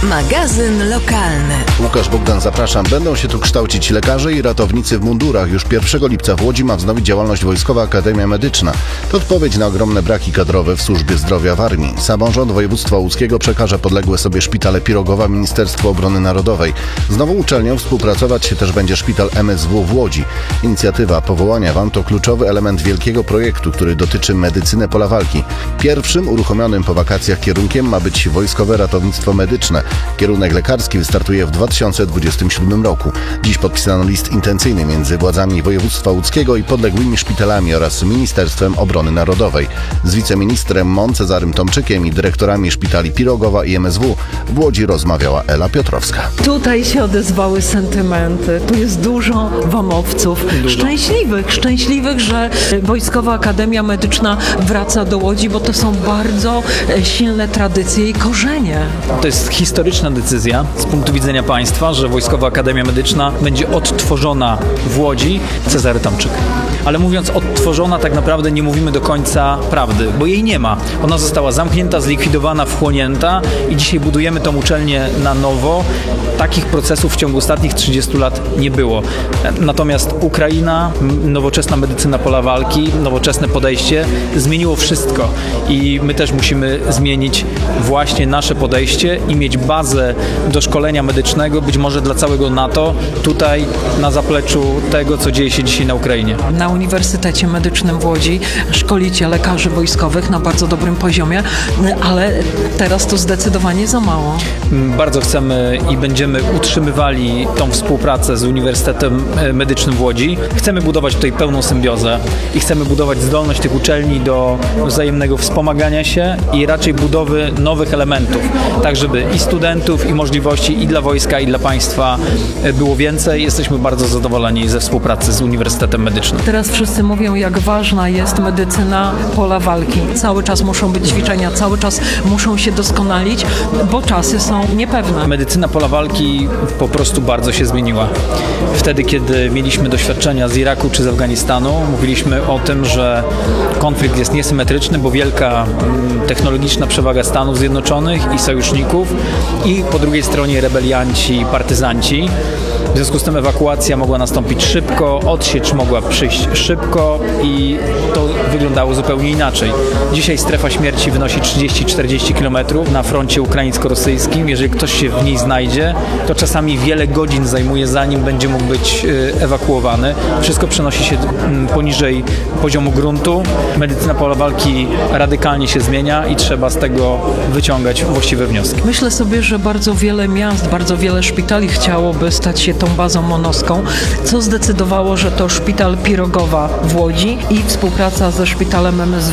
Magazyn lokalny. Łukasz Bogdan, zapraszam. Będą się tu kształcić lekarze i ratownicy w mundurach. Już 1 lipca w Łodzi ma wznowić działalność Wojskowa Akademia Medyczna. To odpowiedź na ogromne braki kadrowe w służbie zdrowia w armii. Samorząd województwa łódzkiego przekaże podległe sobie szpitale Pirogowa Ministerstwu Obrony Narodowej. Z nową uczelnią współpracować się też będzie szpital MSW w Łodzi. Inicjatywa powołania WAM to kluczowy element wielkiego projektu, który dotyczy medycyny pola walki. Pierwszym uruchomionym po wakacjach kierunkiem ma być Wojskowe Ratownictwo Medyczne. Kierunek lekarski wystartuje w 2027 roku. Dziś podpisano list intencyjny między władzami województwa łódzkiego i podległymi szpitalami oraz Ministerstwem Obrony Narodowej. Z wiceministrem MON Cezarym Tomczykiem i dyrektorami szpitali Pirogowa i MSW w Łodzi rozmawiała Ela Piotrowska. Tutaj się odezwały sentymenty. Tu jest dużo WAM-owców. Szczęśliwych, że Wojskowa Akademia Medyczna wraca do Łodzi, bo to są bardzo silne tradycje i korzenie. To jest historyczna decyzja z punktu widzenia państwa, że Wojskowa Akademia Medyczna będzie odtworzona w Łodzi. Cezary Tomczyk. Ale mówiąc odtworzona, tak naprawdę nie mówimy do końca prawdy, bo jej nie ma. Ona została zamknięta, zlikwidowana, wchłonięta i dzisiaj budujemy tą uczelnię na nowo. Takich procesów w ciągu ostatnich 30 lat nie było. Natomiast Ukraina, nowoczesna medycyna pola walki, nowoczesne podejście zmieniło wszystko i my też musimy zmienić właśnie nasze podejście i mieć bazę do szkolenia medycznego, być może dla całego NATO, tutaj na zapleczu tego, co dzieje się dzisiaj na Ukrainie. Na Uniwersytecie Medycznym w Łodzi szkolicie lekarzy wojskowych na bardzo dobrym poziomie, ale teraz to zdecydowanie za mało. Bardzo chcemy i będziemy utrzymywali tą współpracę z Uniwersytetem Medycznym w Łodzi. Chcemy budować tutaj pełną symbiozę i chcemy budować zdolność tych uczelni do wzajemnego wspomagania się i raczej budowy nowych elementów, tak żeby i studentów, i możliwości i dla wojska, i dla państwa było więcej. Jesteśmy bardzo zadowoleni ze współpracy z Uniwersytetem Medycznym. Teraz wszyscy mówią, jak ważna jest medycyna pola walki. Cały czas muszą być ćwiczenia, cały czas muszą się doskonalić, bo czasy są niepewne. Medycyna pola walki po prostu bardzo się zmieniła. Wtedy, kiedy mieliśmy doświadczenia z Iraku czy z Afganistanu, mówiliśmy o tym, że konflikt jest niesymetryczny, bo wielka technologiczna przewaga Stanów Zjednoczonych i sojuszników i po drugiej stronie rebelianci, partyzanci. W związku z tym ewakuacja mogła nastąpić szybko, odsiecz mogła przyjść szybko i to wyglądało zupełnie inaczej. Dzisiaj strefa śmierci wynosi 30-40 km na froncie ukraińsko-rosyjskim. Jeżeli ktoś się w niej znajdzie, to czasami wiele godzin zajmuje, zanim będzie mógł być ewakuowany. Wszystko przenosi się poniżej poziomu gruntu. Medycyna pola walki radykalnie się zmienia i trzeba z tego wyciągać właściwe wnioski. Myślę sobie, że bardzo wiele miast, bardzo wiele szpitali chciałoby stać się tą bazą monowską, co zdecydowało, że to szpital Pirogowa w Łodzi i współpraca ze szpitalem MSW